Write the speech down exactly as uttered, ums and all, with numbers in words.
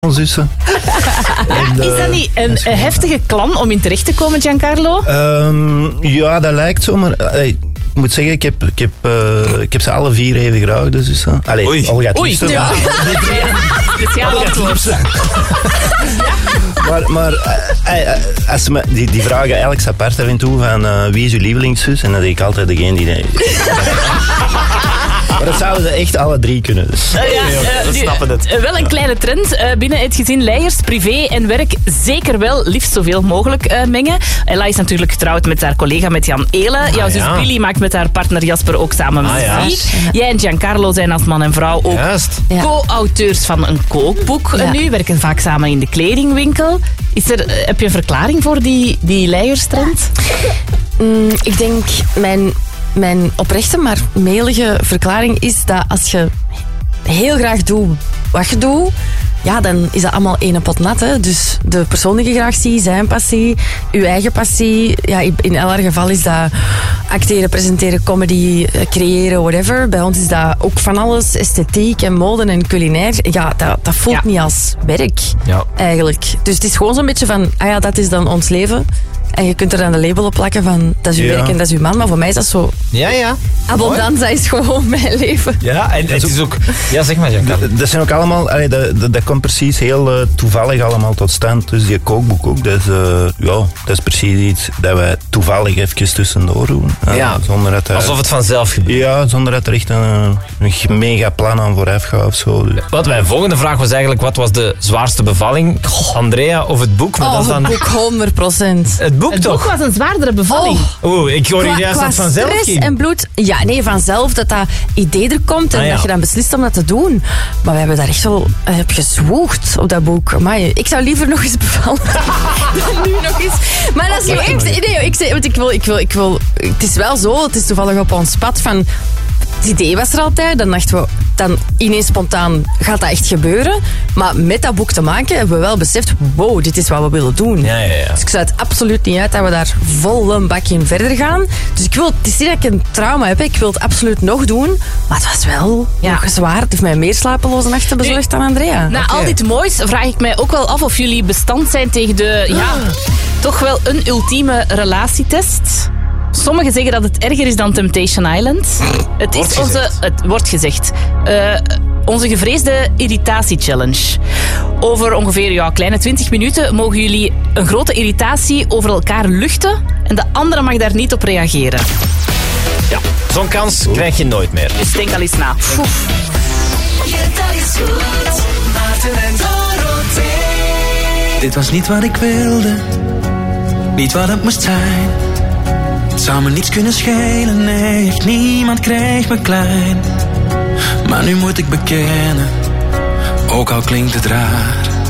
zussen. Ja, is dat niet een, een heftige klan om in terecht te komen, Giancarlo? Um, ja, dat lijkt zo, maar uh, ik moet zeggen, ik heb, ik, heb, uh, ik heb ze alle vier even graag, de zussen. Allee, Oei. Olga het Oei, liefste. ja. Speciaal antwoord. Maar, maar uh, uh, als ze me, die, die vragen eigenlijk apart af en toe van uh, wie is uw lievelingszus? En dan denk ik altijd degene die... Nee. Maar dat zouden ze echt alle drie kunnen. Dus. Uh, ja, uh, we nu, snappen het. uh, wel een kleine trend uh, binnen het gezin Leijers. Privé en werk zeker wel liefst zoveel mogelijk uh, mengen. Ella is natuurlijk getrouwd met haar collega met Jan Eelen. Ah, Jouw zus ja. Billy maakt met haar partner Jasper ook samen Ah, ja. muziek. Jij en Giancarlo zijn als man en vrouw ook Juist. Ja. co-auteurs van een kookboek. Ja. Uh, nu werken vaak samen in de kledingwinkel. Is er, uh, heb je een verklaring voor die, die Leijers-trend? Mm, ik denk, mijn, mijn oprechte, maar melige verklaring is dat als je heel graag doet wat je doet, ja, dan is dat allemaal één pot nat. Hè. Dus de persoon die je graag ziet, zijn passie, uw eigen passie. Ja, in elk geval is dat acteren, presenteren, comedy, creëren, whatever. Bij ons is dat ook van alles, esthetiek en mode en culinair. Ja, dat, dat voelt Ja. niet als werk, Ja. eigenlijk. Dus het is gewoon zo'n beetje van, ah ja, dat is dan ons leven. En je kunt er dan de label op plakken van, dat is uw Ja. werk en dat is uw man. Maar voor mij is dat zo, Ja, ja. abondanza is gewoon mijn leven. Ja, en het is ook... Ja, zeg maar, Giancarlo. Dat zijn ook allemaal, allee, dat, dat, dat komt precies heel uh, toevallig allemaal tot stand. Dus die kookboek ook, dat is, uh, ja, dat is precies iets dat wij toevallig even tussendoor doen. Uh, Ja, zonder dat, uh, alsof het vanzelf gebeurt. Ja, zonder dat er echt een, een mega plan aan vooraf gaat of zo. Dus. Wat mijn volgende vraag was eigenlijk, wat was de zwaarste bevalling? Andrea of het boek? Maar Oh, dat is dan... het boek honderd procent. Het boek Het toch? boek was een zwaardere bevalling. Oeh, ik hoor Qua, juist qua dat het vanzelf stress ging. en bloed. Ja, nee, vanzelf dat dat idee er komt en Ah, ja. dat je dan beslist om dat te doen. Maar we hebben daar echt wel uh, op gezwoegd op dat boek. Amai, ik zou liever nog eens bevallen dan nu nog eens. Maar dat is zo echt... Nee, ik, zeg, want ik, wil, ik, wil, ik wil... Het is wel zo, het is toevallig op ons pad van... Het idee was er altijd, dan dachten we, dan ineens spontaan gaat dat echt gebeuren. Maar met dat boek te maken hebben we wel beseft, wow, dit is wat we willen doen. Ja, ja, ja. Dus ik sluit absoluut niet uit dat we daar vol een bak in verder gaan. Dus ik wil, het is niet dat ik een trauma heb, ik wil het absoluut nog doen. Maar het was wel Ja. nog zwaar. Het heeft mij meer slapeloze nachten bezorgd dan Andrea. Na al dit moois vraag ik mij ook wel af of jullie bestand zijn tegen de, ja, toch wel een ultieme relatietest. Sommigen zeggen dat het erger is dan Temptation Island. Het Wordt is onze, gezegd. het wordt gezegd, uh, onze gevreesde irritatie-challenge. Over ongeveer ja, kleine twintig minuten mogen jullie een grote irritatie over elkaar luchten en de andere mag daar niet op reageren. Ja, zo'n kans krijg je nooit meer. Dus denk al eens na. Oef. Dit was niet wat ik wilde, niet wat het moest zijn. Het zou me niets kunnen schelen, nee, echt niemand kreeg me klein. Maar nu moet ik bekennen, ook al klinkt het raar,